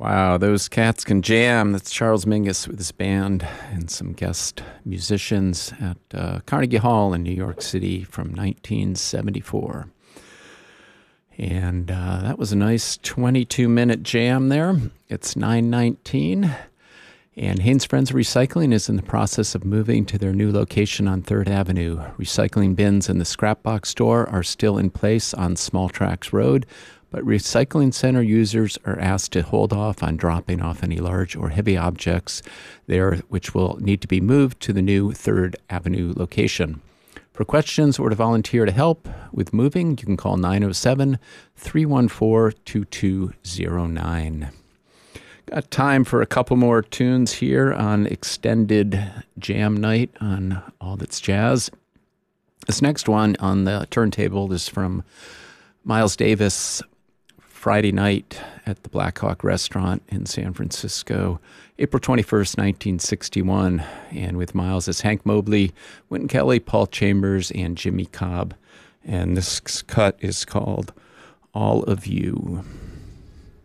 Wow, those cats can jam. That's Charles Mingus with his band and some guest musicians at Carnegie Hall in New York City from 1974. And that was a nice 22-minute jam there. It's 9:19, and Haynes Friends Recycling is in the process of moving to their new location on 3rd Avenue. Recycling bins in the scrap box store are still in place on Small Tracks Road, but recycling center users are asked to hold off on dropping off any large or heavy objects there, which will need to be moved to the new 3rd Avenue location. For questions or to volunteer to help with moving, you can call 907-314-2209. Got time for a couple more tunes here on Extended Jam Night on All That's Jazz. This next one on the turntable is from Miles Davis, Friday night at the Black Hawk Restaurant in San Francisco, April 21st, 1961. And with Miles is Hank Mobley, Wynton Kelly, Paul Chambers, and Jimmy Cobb. And this cut is called All of You.